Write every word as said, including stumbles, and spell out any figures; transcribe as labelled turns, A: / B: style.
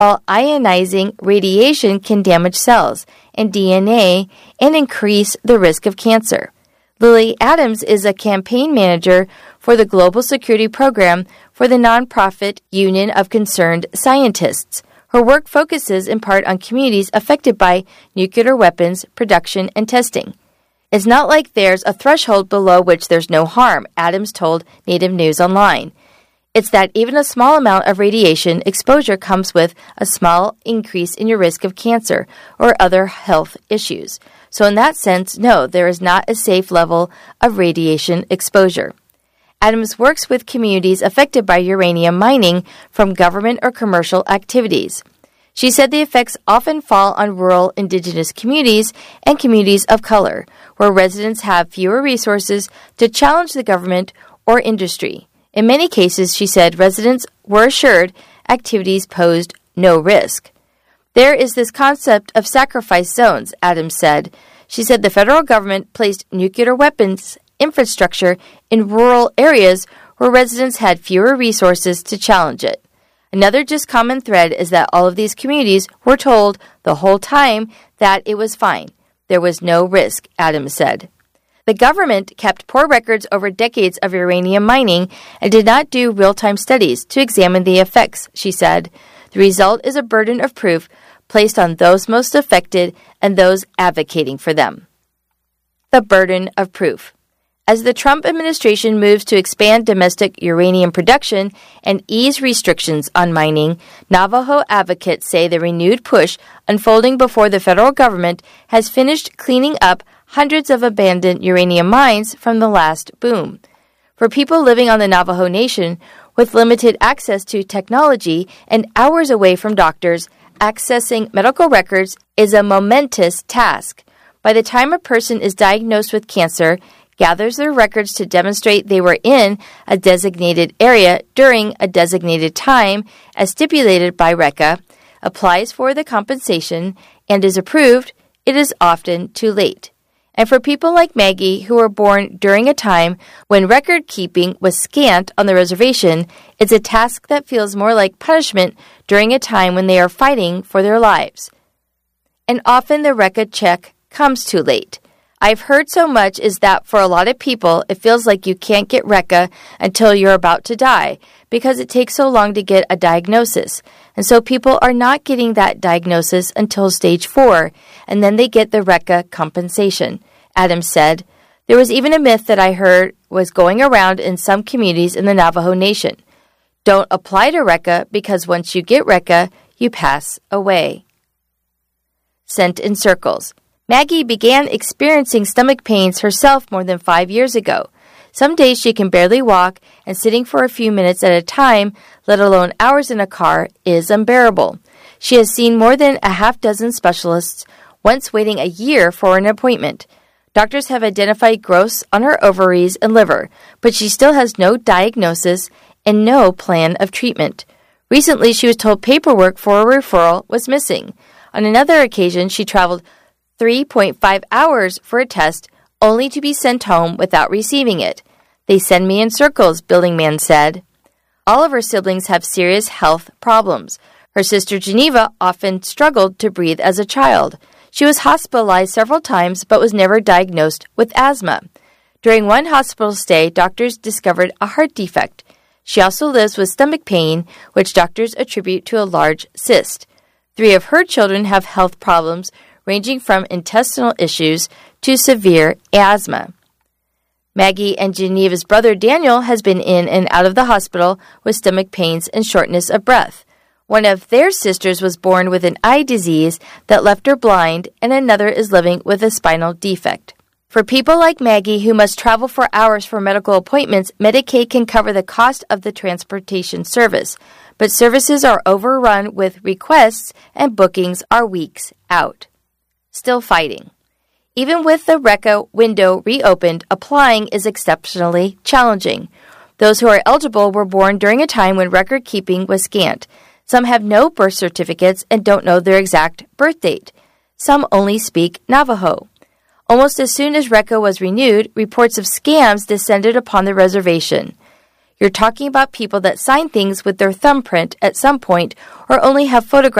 A: while ionizing radiation can damage cells and D N A and increase the risk of cancer. Lily Adams is a campaign manager for the Global Security Program for the nonprofit Union of Concerned Scientists. Her work focuses in part on communities affected by nuclear weapons production and testing. It's not like there's a threshold below which there's no harm, Adams told Native News Online. It's that even a small amount of radiation exposure comes with a small increase in your risk of cancer or other health issues. So in that sense, no, there is not a safe level of radiation exposure. Adams works with communities affected by uranium mining from government or commercial activities. She said the effects often fall on rural indigenous communities and communities of color, where residents have fewer resources to challenge the government or industry. In many cases, she said, residents were assured activities posed no risk. There is this concept of sacrifice zones, Adams said. She said the federal government placed nuclear weapons infrastructure in rural areas where residents had fewer resources to challenge it. Another just common thread is that all of these communities were told the whole time that it was fine. There was no risk, Adams said. The government kept poor records over decades of uranium mining and did not do real-time studies to examine the effects, she said. The result is a burden of proof placed on those most affected and those advocating for them. The burden of proof. As the Trump administration moves to expand domestic uranium production and ease restrictions on mining, Navajo advocates say the renewed push unfolding before the federal government has finished cleaning up hundreds of abandoned uranium mines from the last boom. For people living on the Navajo Nation with limited access to technology and hours away from doctors, accessing medical records is a momentous task. By the time a person is diagnosed with cancer, gathers their records to demonstrate they were in a designated area during a designated time as stipulated by RECA, applies for the compensation, and is approved, it is often too late. And for people like Maggie, who were born during a time when record-keeping was scant on the reservation, it's a task that feels more like punishment during a time when they are fighting for their lives. And often the RECA check comes too late. I've heard so much is that for a lot of people, it feels like you can't get RECA until you're about to die because it takes so long to get a diagnosis. And so people are not getting that diagnosis until stage four, and then they get the RECA compensation, Adams said. There was even a myth that I heard was going around in some communities in the Navajo Nation. Don't apply to RECA because once you get RECA, you pass away. Sent in circles. Maggie began experiencing stomach pains herself more than five years ago. Some days she can barely walk, and sitting for a few minutes at a time, let alone hours in a car, is unbearable. She has seen more than a half dozen specialists, once waiting a year for an appointment. Doctors have identified growths on her ovaries and liver, but she still has no diagnosis and no plan of treatment. Recently, she was told paperwork for a referral was missing. On another occasion, she traveled three point five hours for a test, only to be sent home without receiving it. They send me in circles, Building Man said. All of her siblings have serious health problems. Her sister Geneva often struggled to breathe as a child. She was hospitalized several times but was never diagnosed with asthma. During one hospital stay, doctors discovered a heart defect. She also lives with stomach pain, which doctors attribute to a large cyst. Three of her children have health problems ranging from intestinal issues to severe asthma. Maggie and Geneva's brother Daniel has been in and out of the hospital with stomach pains and shortness of breath. One of their sisters was born with an eye disease that left her blind, and another is living with a spinal defect. For people like Maggie who must travel for hours for medical appointments, Medicaid can cover the cost of the transportation service, but services are overrun with requests and bookings are weeks out. Still fighting. Even with the RECA window reopened, applying is exceptionally challenging. Those who are eligible were born during a time when record-keeping was scant. Some have no birth certificates and don't know their exact birth date. Some only speak Navajo. Almost as soon as RECA was renewed, reports of scams descended upon the reservation. You're talking about people that sign things with their thumbprint at some point or only have photographs